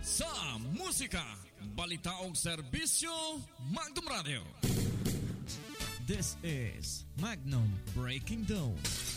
sa musika, balita o serbisyo, Magnum Radio. This is Magnum Breaking Down.